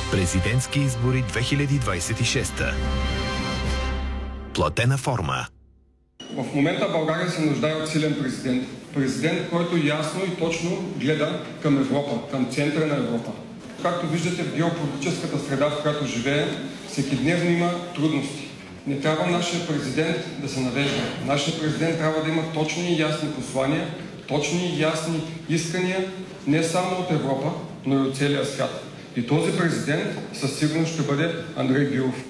Президентски избори 2026. Платена форма. В момента България се нуждае от силен президент. Президент, който ясно и точно гледа към Европа, към центъра на Европа. Както виждате в геополитическата среда, в която живеем, всекидневно има трудности. Не трябва нашия президент да се навежда. Нашия президент трябва да има точни и ясни послания, точни и ясни искания не само от Европа, но и от целия свят. И този президент със сигурност ще бъде Андрей Гюров.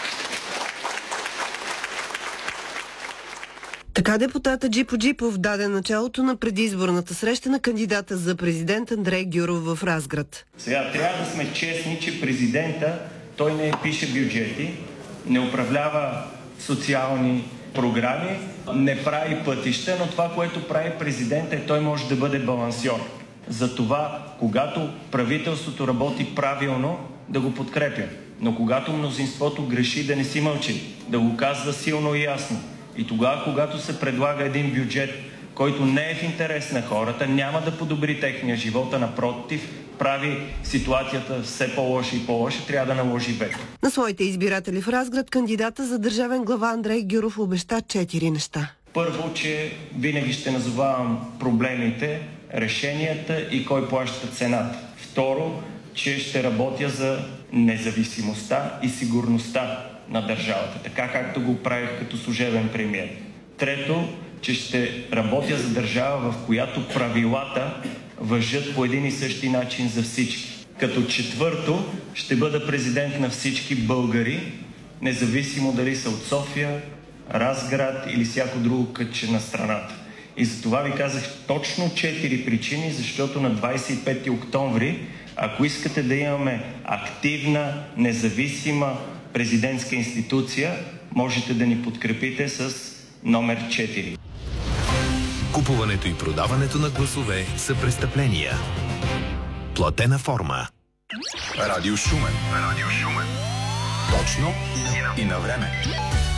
Така депутата Джипо Джипов даде началото на предизборната среща на кандидата за президент Андрей Гюров в Разград. Сега трябва да сме честни, че президента, той не пише бюджети, не управлява социални програми, не прави пътища, но това, което прави президента, той може да бъде балансьор. Затова, когато правителството работи правилно, да го подкрепя. Но когато мнозинството греши, да не си мълчи, да го казва силно и ясно. И тогава, когато се предлага един бюджет, който не е в интерес на хората, няма да подобри техния живот, а напротив, прави ситуацията все по-лоша и по-лоша, трябва да наложи вето. На своите избиратели в Разград кандидата за държавен глава Андрей Гюров обеща 4 неща. Първо, че винаги ще назовавам проблемите, решенията и кой плаща цената. Второ, че ще работя за независимостта и сигурността на държавата, така както го правих като служебен премиер. Трето, че ще работя за държава, в която правилата важат по един и същи начин за всички. Като четвърто, ще бъда президент на всички българи, независимо дали са от София, Разград или всяко друго кътче на страната. И за това ви казах точно 4 причини, защото на 25 октомври, ако искате да имаме активна, независима президентска институция, можете да ни подкрепите с номер 4. Купуването и продаването на гласове са престъпления. Платена форма. Радио Шумен. Точно и на време.